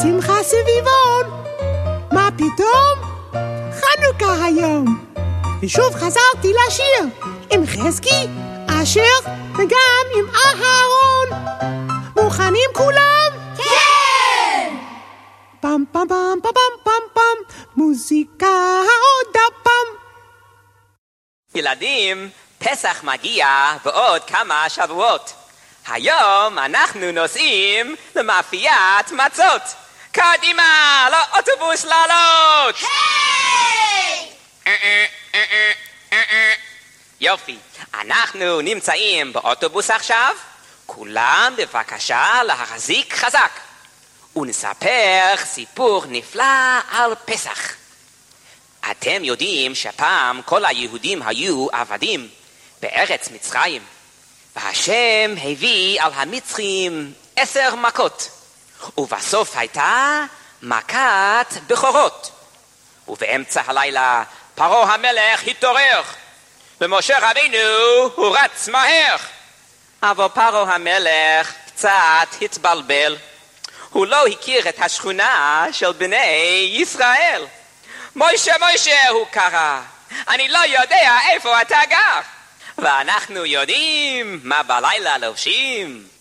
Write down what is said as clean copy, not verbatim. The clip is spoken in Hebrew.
שמחה סביבון. מה פתאום? חנוכה היום. ושוב חזרתי לשיר עם חזקי, אשר וגם עם אהרון. מוכנים כולם? כן! פם פם פם פם פם פם, מוזיקה עוד הפעם. ילדים, פסח מגיע בעוד כמה שבועות. היום אנחנו נוסעים למאפיית מצות. קדימה, לאוטובוס לעלות! היי! יופי, אנחנו נמצאים באוטובוס עכשיו. כולם בבקשה להחזיק חזק. ונספר סיפור נפלא על פסח. אתם יודעים שפעם כל היהודים היו עבדים בארץ מצרים. והשם הביא על המצרים 10 מכות. ובסוף הייתה מכת בכורות. ובאמצע הלילה פרעה המלך התעורר. ומשה רבינו הוא רץ מהר. אבל פרעה המלך קצת התבלבל. הוא לא הכיר את השכונה של בני ישראל. מוישה, הוא קרא. אני לא יודע איפה אתה גר. ואנחנו יודעים מה בלילה לובשים.